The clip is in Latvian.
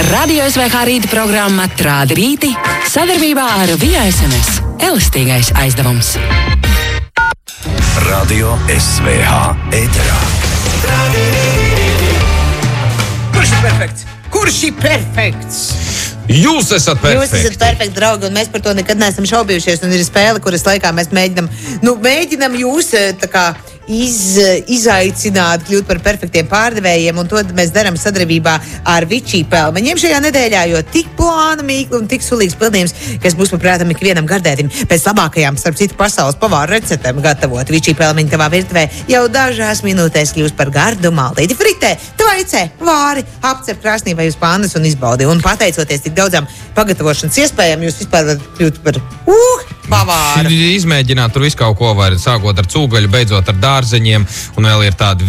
Radio SVH rīta programma Trādi rīti sadarbībā ar Via SMS. Elastīgais aizdevums. Radio SVH ēterā. Kurš ir perfekts? Kurš ir perfekts? Jūs esat perfekti. Jūs esat perfekti, draugi, un mēs par to nekad neesam šaubījušies. Un ir spēle, kuras laikā mēs mēģinam jūs tā kā izaicināt, kļūt par perfektiem pārdevējiem, un to mēs darām sadarbībā ar Vičī pelmeņiem šajā nedēļā, jo tik plāna mīkla un tik sulīgs pildījums, kas būs, prātam, ikvienam gardētim pēc labākajām, starp citu, pasaules pavāru receptēm gatavot. Vičī pelmeņi tavā virtuvē jau dažās minūtēs kļūst par gardu maldīti. Fritē, tvaicē, vāri, apcep krāsnī vai uz pannas un izbaudi. Un pateicoties tik daudzām pagatavošanas iespējām, jūs vispār varat kļūt par pavāru. Izmēģināt tur visu kaut ko var, sākot ar cūgaļu, beidzot ar dārzeņiem, un vēl ir tādi